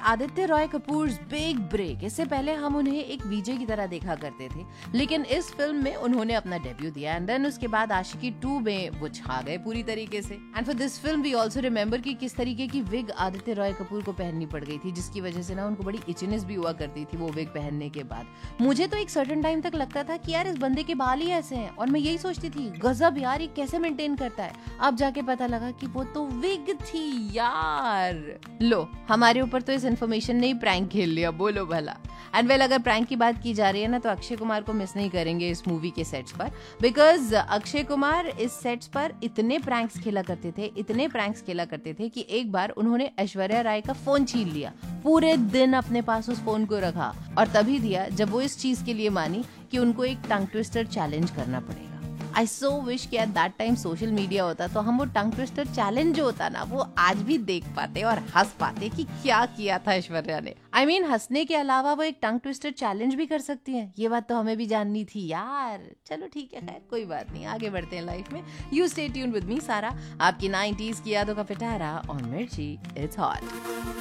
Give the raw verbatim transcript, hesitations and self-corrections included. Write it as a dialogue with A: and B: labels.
A: Aditya Roy Kapoor big break. इससे पहले हम उन्हें एक वीजे की तरह देखा करते थे, लेकिन इस फिल्म में उन्होंने अपना डेब्यू दिया एंड देन उसके बाद आशिकी टू में वो छा गए पूरी तरीके से। And for this film we also remember कि किस तरीके की विग आदित्य रॉय कपूर को पहननी पड़ गई थी, जिसकी वजह से ना उनको बड़ी इचनेस भी हुआ करती थी वो विग पहनने के बाद। मुझे तो एक सर्टेन टाइम तक लगता था कि यार इस बंदे के बाल ही ऐसे हैं, और मैं यही सोचती थी गजब यार ये कैसे मेंटेन करता है। अब जाके पता लगा कि वो तो विग थी यार। लो, हमारे ऊपर तो इस इन्फॉर्मेशन ने ही प्रैंक खेल लिया, बोलो भला। एंड वेल, अगर प्रैंक की बात की जा रही है ना, तो अक्षय कुमार को मिस नहीं करेंगे इस मूवी के सेट्स पर, बिकॉज अक्षय कुमार इस सेट्स पर इतने प्रैंक्स खेला करते थे इतने प्रैंक्स खेला करते थे कि एक बार उन्होंने ऐश्वर्या राय का फोन छीन लिया, पूरे दिन अपने पास उस फोन को रखा, और तभी दिया जब वो इस चीज के लिए मानी कि उनको एक टंग ट्विस्टर चैलेंज करना पड़ेगा। आई सो विश कि at that time social media होता तो हम वो टंग ट्विस्टर चैलेंज जो होता ना वो आज भी देख पाते और हंस पाते कि क्या किया था ऐश्वर्या ने। आई I मीन mean, हंसने के अलावा वो एक टंग ट्विस्टर चैलेंज भी कर सकती हैं, ये बात तो हमें भी जाननी थी यार। चलो ठीक है, खैर कोई बात नहीं, आगे बढ़ते हैं लाइफ में। You stay tuned with me सारा, आपकी नाइंटीज़ की यादों का पिटारा ऑन मिर्ची, इट्स हॉट।